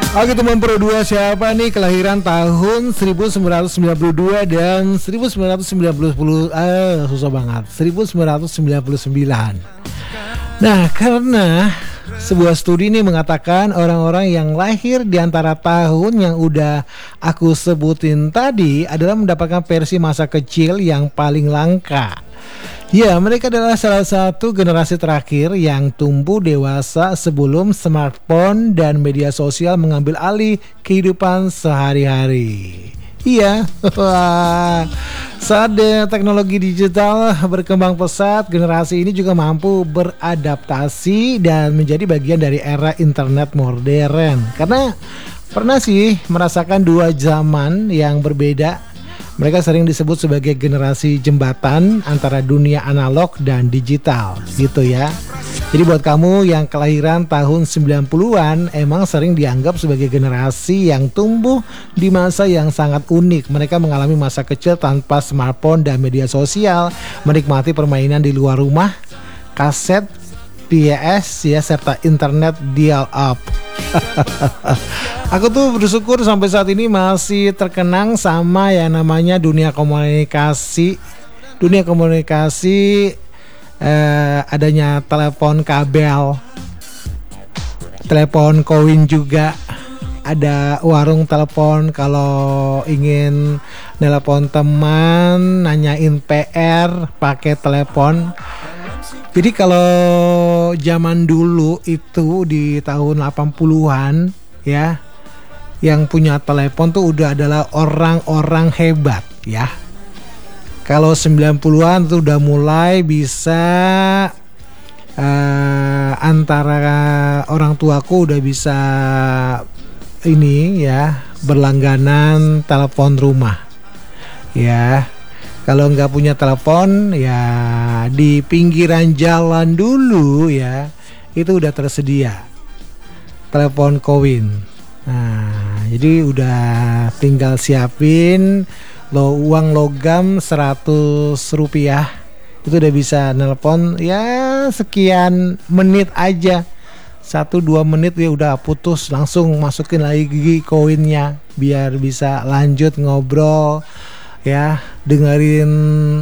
Oke teman Pro 2, siapa nih kelahiran tahun 1992 dan 1990, susah banget, 1999. Nah, karena sebuah studi ini mengatakan orang-orang yang lahir di antara tahun yang udah aku sebutin tadi adalah mendapatkan versi masa kecil yang paling langka. Ya, mereka adalah salah satu generasi terakhir yang tumbuh dewasa sebelum smartphone dan media sosial mengambil alih kehidupan sehari-hari. Iya, saat teknologi digital berkembang pesat, generasi ini juga mampu beradaptasi dan menjadi bagian dari era internet modern. Karena pernah sih merasakan dua zaman yang berbeda. Mereka sering disebut sebagai generasi jembatan antara dunia analog dan digital, gitu ya. Jadi buat kamu yang kelahiran tahun 90-an emang sering dianggap sebagai generasi yang tumbuh di masa yang sangat unik. Mereka mengalami masa kecil tanpa smartphone dan media sosial, menikmati permainan di luar rumah, kaset, PS ya, serta internet dial-up. Aku tuh bersyukur sampai saat ini masih terkenang sama yang namanya dunia komunikasi. Dunia komunikasi, adanya telepon kabel, telepon koin juga. Ada warung telepon kalau ingin telepon teman, nanyain PR pakai telepon. Jadi kalau zaman dulu itu di tahun 80-an ya, yang punya telepon tuh udah adalah orang-orang hebat ya. Kalau 90-an tuh udah mulai bisa antara orang tuaku udah bisa ini ya, berlangganan telepon rumah ya. Kalau nggak punya telepon ya di pinggiran jalan dulu ya, itu udah tersedia telepon koin. Nah, jadi udah tinggal siapin uang logam 100 rupiah. Itu udah bisa nelpon ya sekian menit aja. 1-2 menit ya udah putus, langsung masukin lagi koinnya biar bisa lanjut ngobrol ya, dengerin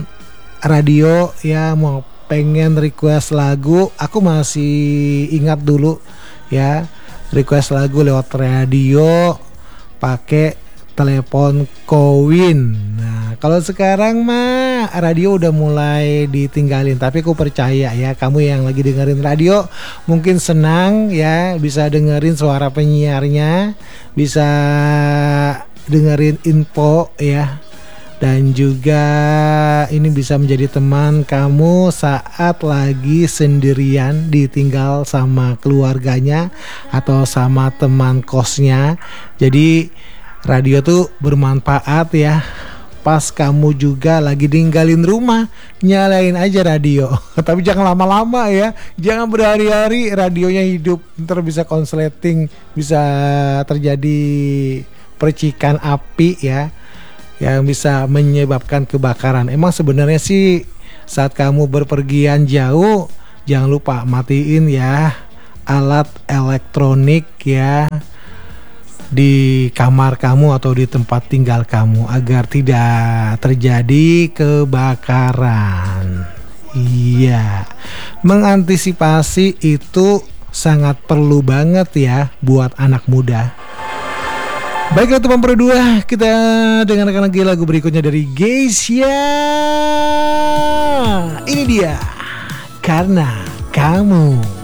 radio ya, mau pengen request lagu. Aku masih ingat dulu ya, request lagu lewat radio pakai telepon koin. Nah, kalau sekarang mah radio udah mulai ditinggalin, tapi aku percaya ya, kamu yang lagi dengerin radio mungkin senang ya, bisa dengerin suara penyiarnya, bisa dengerin info ya. Dan juga ini bisa menjadi teman kamu saat lagi sendirian, ditinggal sama keluarganya atau sama teman kosnya. Jadi radio tuh bermanfaat ya. Pas kamu juga lagi ninggalin rumah, nyalain aja radio. Tapi jangan lama-lama ya, jangan berhari-hari radionya hidup. Ntar bisa konsleting, bisa terjadi percikan api ya, yang bisa menyebabkan kebakaran. Emang sebenarnya sih saat kamu berpergian jauh, jangan lupa matiin ya alat elektronik ya di kamar kamu atau di tempat tinggal kamu agar tidak terjadi kebakaran. Iya, mengantisipasi itu sangat perlu banget ya buat anak muda. Baiklah teman Pro 2, kita dengarkan lagi lagu berikutnya dari Geisha. Ini dia, Karena Kamu.